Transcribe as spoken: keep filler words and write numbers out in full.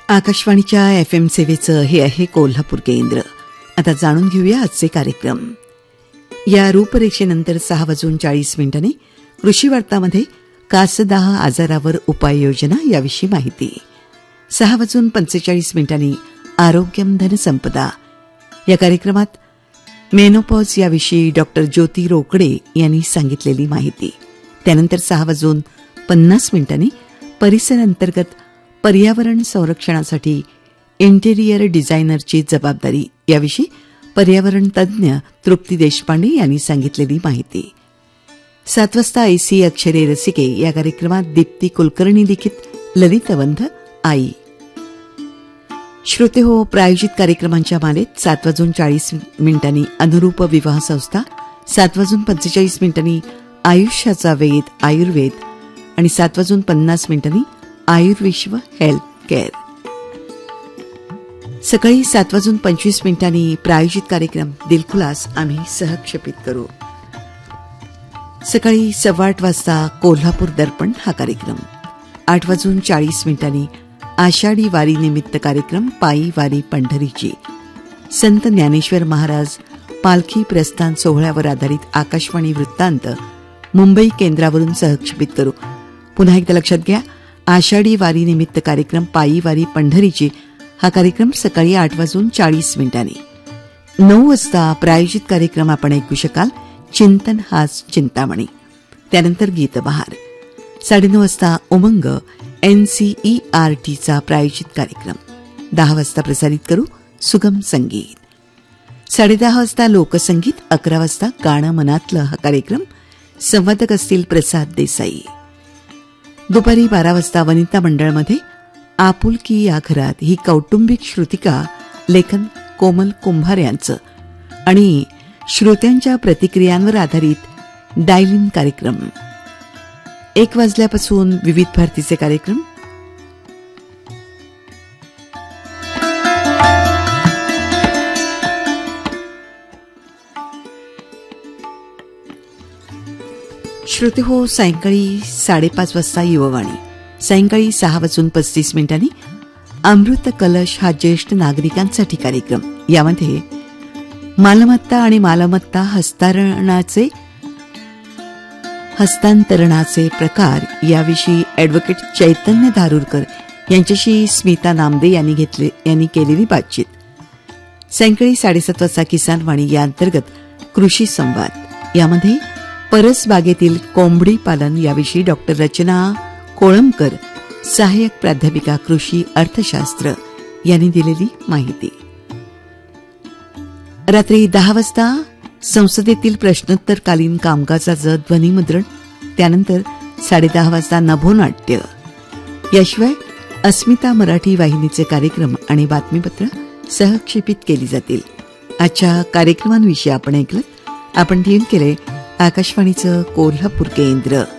आकाशवाणीच्या F M सेवेचं हे आहे कोल्हापूर केंद्र. आता जाणून घेऊया आजचे कार्यक्रम. या रूपरेषेनंतर सहा वाजून चाळीस मिनिटांनी कृषी वार्तामध्ये कासदाह आजारावर उपाययोजना याविषयी माहिती. सहा वाजून पंचेचाळीस मिनिटांनी आरोग्यम धनसंपदा या कार्यक्रमात मेनोपॉज याविषयी डॉक्टर ज्योती रोकडे यांनी सांगितलेली माहिती. त्यानंतर सहा वाजून पन्नास मिनिटांनी परिसर अंतर्गत पर्यावरण संरक्षणासाठी इंटेरियर डिझायनरची जबाबदारी याविषयी पर्यावरण तज्ज्ञ तृप्ती देशपांडे यांनी सांगितलेली माहिती. सात वाजता ऐसी अक्षरे रसिके या कार्यक्रमात दीप्ती कुलकर्णी लिखित ललितवंध आई. श्रोते हो, प्रायोजित कार्यक्रमांच्या मालेत सात वाजून चाळीस मिनिटांनी अनुरूप विवाह संस्था, सात वाजून पंचेचाळीस मिनिटांनी आयुष्याचा वेध आयुर्वेद आणि सात वाजून पन्नास मिनिटांनी आयुर्विश्व हेल्थ केअर. सकाळी सात वाजून पंचवीस मिनिटांनी प्रायोजित कार्यक्रम दिलखुलास आम्ही सहक्षेपित करू. सकाळी सव्वा आठ वाजता कोल्हापूर दर्पण हा कार्यक्रम. आठ वाजून चाळीस मिनिटांनी आषाढी वारी निमित्त कार्यक्रम पायी वारी पंढरीची. संत ज्ञानेश्वर महाराज पालखी प्रस्थान सोहळ्यावर आधारित आकाशवाणी वृत्तांत मुंबई केंद्रावरून सहक्षेपित करू. पुन्हा एकदा लक्षात घ्या, आषाढी वारी निमित्त कार्यक्रम पायी वारी पंढरीची हा कार्यक्रम सकाळी आठ वाजून चाळीस मिनिटांनी. नऊ वाजता प्रायोजित कार्यक्रम आपण ऐकू शकाल चिंतन हाच चिंतामणी. त्यानंतर गीतबहार. साडेनऊ वाजता उमंग एनसीईआरटीचा प्रायोजित कार्यक्रम. दहा वाजता प्रसारित करू सुगम संगीत. साडेदहा वाजता लोकसंगीत. अकरा वाजता गाणं मनातलं हा कार्यक्रम. संवादक असतील प्रसाद देसाई. दुपारी बारा वाजता वनिता मंडळमध्ये आपुलकी या घरात ही कौटुंबिक श्रुतिका लेखन कोमल कुंभार यांचं आणि श्रोत्यांच्या प्रतिक्रियांवर आधारित डायलिंग कार्यक्रम. एक वाजल्यापासून विविध भारतीचे कार्यक्रम. श्रोते हो, सायंकाळी साडेपाच वाजता युववाणी. सायंकाळी सहा वाजून पस्तीस मिनिटांनी अमृत कलश हा ज्येष्ठ नागरिकांसाठी कार्यक्रम. यामध्ये मालमत्ता आणि मालमत्ता हस्तांतरणाचे हस्तांतरणाचे प्रकार याविषयी अॅडव्होकेट चैतन्य धारूरकर यांच्याशी स्मिता नामदे यांनी घेतले यांनी केलेली बातचीत. सायंकाळी साडेसात वाजता किसान वाणी या अंतर्गत कृषी संवाद. यामध्ये परसबागेतील कोंबडी पालन याविषयी डॉक्टर रचना कोळंबकर सहाय्यक प्राध्यापिका कृषी अर्थशास्त्र यांनी दिलेली माहिती. रात्री दहा वाजता संसदेतील प्रश्नोत्तरकालीन कामकाजाचं ध्वनिमुद्रण. त्यानंतर साडेदहा वाजता नभोनाट्य. याशिवाय अस्मिता मराठी वाहिनीचे कार्यक्रम आणि बातमीपत्र सहक्षेपित केली जातील. आजच्या कार्यक्रमांविषयी आपण ऐकलं. आपण ट्यून केले आकाशवाणीचं कोल्हापूर केंद्र.